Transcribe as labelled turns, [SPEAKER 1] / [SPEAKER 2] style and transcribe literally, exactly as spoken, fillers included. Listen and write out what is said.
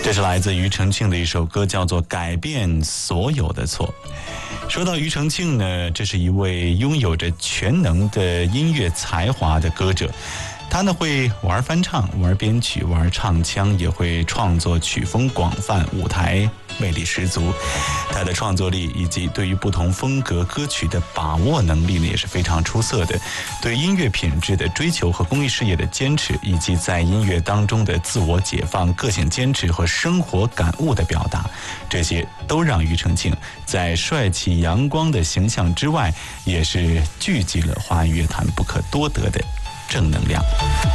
[SPEAKER 1] 这是来自庾澄庆的一首歌，叫做《改变所有的错》。说到庾澄庆呢，这是一位拥有着全能的音乐才华的歌者。他呢会玩翻唱、玩编曲、玩唱腔，也会创作曲风广泛，舞台魅力十足。他的创作力以及对于不同风格歌曲的把握能力呢，也是非常出色的。对音乐品质的追求和公益事业的坚持，以及在音乐当中的自我解放、个性坚持和生活感悟的表达，这些都让庾澄庆在帅气阳光的形象之外，也是聚集了华语乐坛不可多得的正能量。